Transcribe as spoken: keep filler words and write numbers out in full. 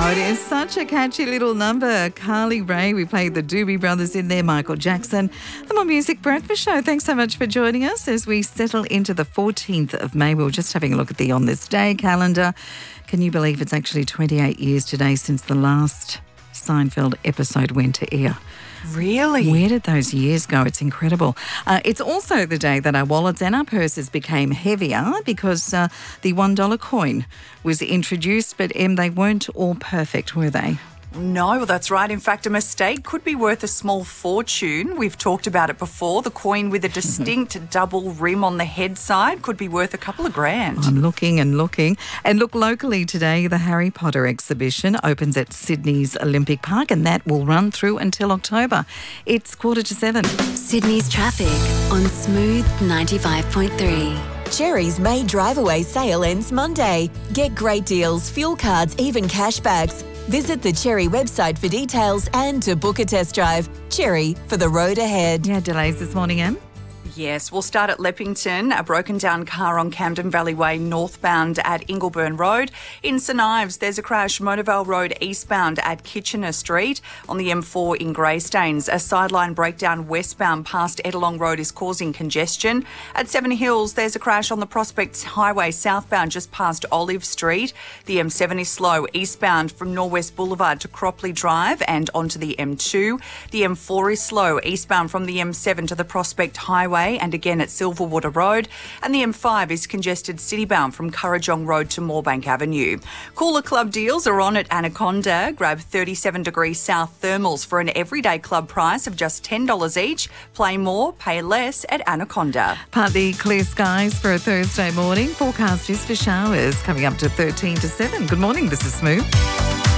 Oh, it is such a catchy little number. Carly Rae, we played the Doobie Brothers in there, Michael Jackson. The More Music Breakfast Show. Thanks so much for joining us as we settle into the fourteenth of May. We were just having a look at the On This Day calendar. Can you believe it's actually twenty-eight years today since the last Seinfeld episode went to air? Really? Where did those years go? It's incredible. Uh, it's also the day that our wallets and our purses became heavier because uh, the one dollar coin was introduced, but Em, they weren't all perfect, were they? No, well, that's right. In fact, a mistake could be worth a small fortune. We've talked about it before. The coin with a distinct double rim on the head side could be worth a couple of grand. I'm looking and looking. And look, locally today, the Harry Potter exhibition opens at Sydney's Olympic Park, and that will run through until October. It's quarter to seven. Sydney's traffic on Smooth ninety-five point three. Cherry's May Drive Away sale ends Monday. Get great deals, fuel cards, even cashbacks. Visit the Cherry website for details and to book a test drive. Cherry, for the road ahead. Yeah, delays this morning, Em? Yes, we'll start at Leppington. A broken down car on Camden Valley Way northbound at Ingleburn Road. In St Ives, there's a crash Motorvale Road eastbound at Kitchener Street. On the M four in Greystanes, a sideline breakdown westbound past Edelong Road is causing congestion. At Seven Hills, there's a crash on the Prospect Highway southbound just past Olive Street. The M seven is slow eastbound from Norwest Boulevard to Cropley Drive and onto the M two. The M four is slow eastbound from the M seven to the Prospect Highway and again at Silverwater Road, and the M five is congested citybound from Currajong Road to Moorebank Avenue. Cooler club deals are on at Anaconda. Grab thirty-seven degree south thermals for an everyday club price of just ten dollars each. Play more, pay less at Anaconda. Partly clear skies for a Thursday morning. Forecast is for showers coming up to thirteen to seven. Good morning, this is Smooth.